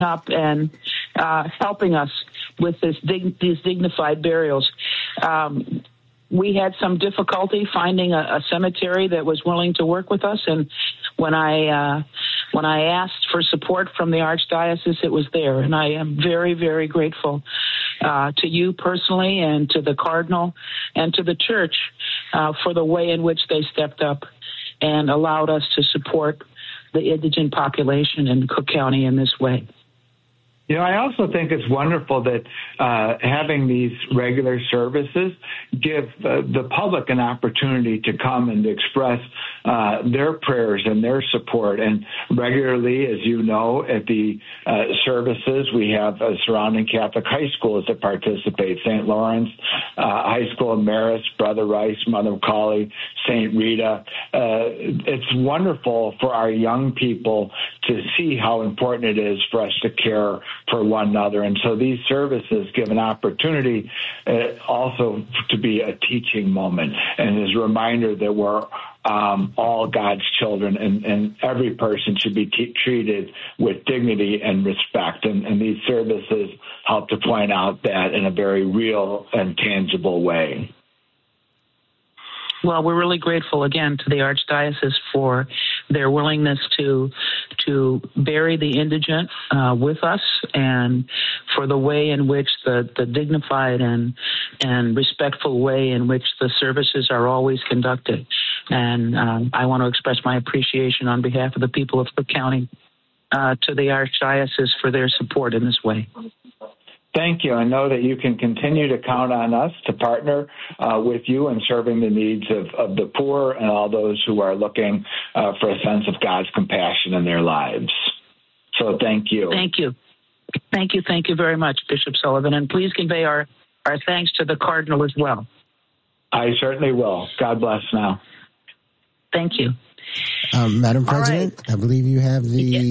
up and helping us with these dignified burials. We had some difficulty finding a cemetery that was willing to work with us, and when I asked for support from the Archdiocese, it was there, and I am very, very grateful to you personally and to the Cardinal and to the Church for the way in which they stepped up and allowed us to support the indigent population in Cook County in this way. You know, I also think it's wonderful that having these regular services give the public an opportunity to come and express their prayers and their support. And regularly, as you know, at the services, we have surrounding Catholic high schools that participate: St. Lawrence High School, Marist, Brother Rice, Mother Macaulay, St. Rita. It's wonderful for our young people to see how important it is for us to care for one another. And so these services give an opportunity also to be a teaching moment and as a reminder that we're all God's children, and every person should be treated with dignity and respect. And these services help to point out that in a very real and tangible way. Well, we're really grateful again to the Archdiocese for their willingness to bury the indigent with us, and for the way in which the dignified and respectful way in which the services are always conducted. And I want to express my appreciation on behalf of the people of Cook County to the Archdiocese for their support in this way. Thank you. I know that you can continue to count on us to partner with you in serving the needs of the poor and all those who are looking for a sense of God's compassion in their lives. So thank you. Thank you. Thank you. Thank you very much, Bishop Sullivan. And please convey our thanks to the Cardinal as well. I certainly will. God bless now. Thank you. Madam President, right. I believe you have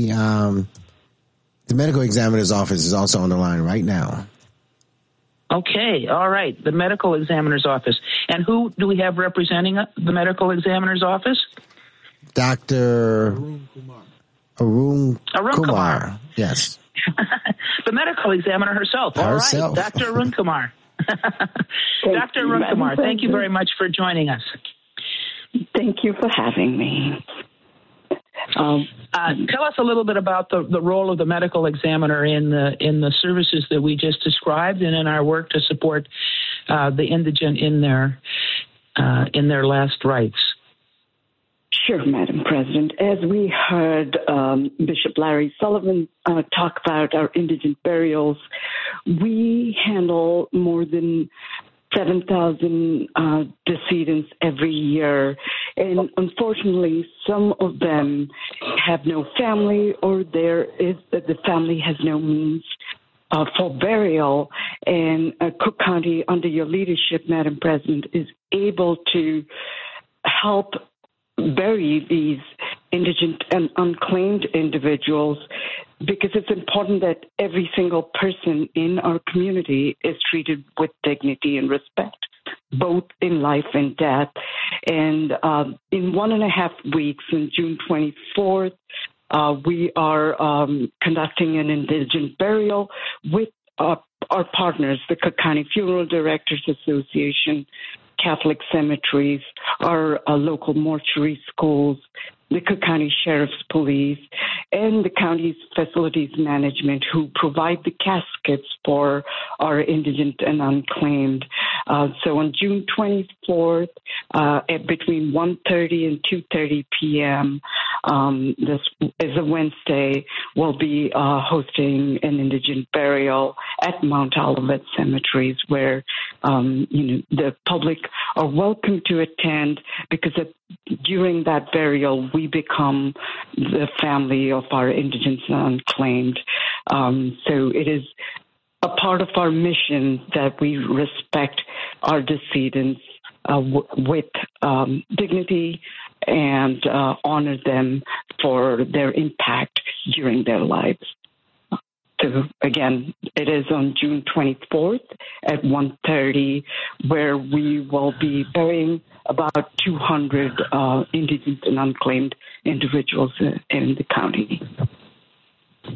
the medical examiner's office is also on the line right now. Okay, all right. The medical examiner's office. And who do we have representing the medical examiner's office? Dr. Arun Kumar. Yes. The medical examiner herself. All right, Dr. Arun Kumar. Dr. Arun Kumar, thank you very much for joining us. Thank you for having me. Tell us a little bit about the role of the medical examiner in the services that we just described, and in our work to support the indigent in their last rites. Sure, Madam President. As we heard Bishop Larry Sullivan talk about our indigent burials, we handle more than 7,000 decedents every year. And unfortunately, some of them have no family, or the family has no means for burial. And Cook County, under your leadership, Madam President, is able to help bury these indigent and unclaimed individuals, because it's important that every single person in our community is treated with dignity and respect, both in life and death. And in 1.5 weeks, on June 24th, we are conducting an indigent burial with our partners, the Cook County Funeral Directors Association, Catholic cemeteries, our local mortuary schools, the Cook County Sheriff's Police, and the county's facilities management, who provide the caskets for our indigent and unclaimed. So on June 24th, at between 1:30 and 2:30 p.m., this is a Wednesday, we'll be hosting an indigent burial at Mount Olivet Cemeteries, where the public are welcome to attend, because during that burial, we become the family of our indigents and unclaimed. So it is a part of our mission that we respect our decedents with dignity and honor them for their impact during their lives. So again, it is on June 24th at 1:30, where we will be burying about 200 indigent and unclaimed individuals in the county.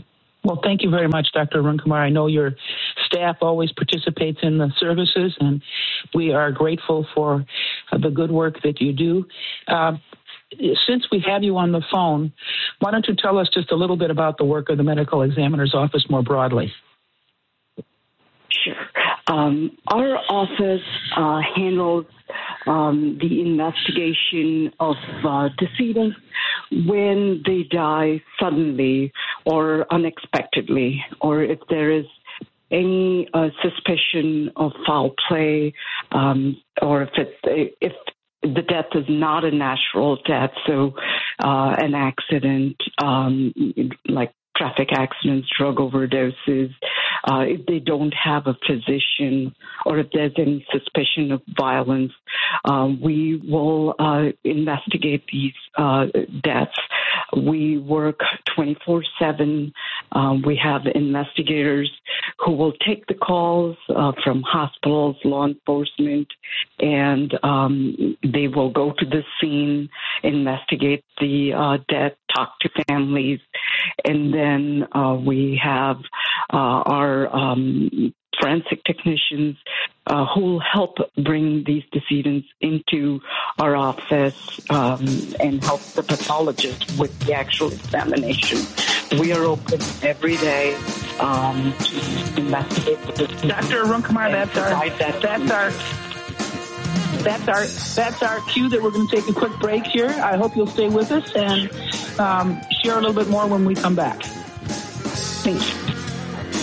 Well, thank you very much, Dr. Arun Kumar. I know your staff always participates in the services, and we are grateful for the good work that you do. Since we have you on the phone, why don't you tell us just a little bit about the work of the medical examiner's office more broadly? Sure. Our office handles the investigation of decedents when they die suddenly or unexpectedly, or if there is any suspicion of foul play, or if the death is not a natural death, so an accident like traffic accidents, drug overdoses, if they don't have a physician, or if there's any suspicion of violence, we will investigate these deaths. We work 24/7. We have investigators who will take the calls from hospitals, law enforcement, and they will go to the scene, investigate the death, talk to families, and then we have our forensic technicians who will help bring these decedents into our office and help the pathologist with the actual examination. We are open every day to investigate the decedent. Dr. Arun Kumar, that's our cue that we're going to take a quick break here. I hope you'll stay with us and share a little bit more when we come back. Thank you.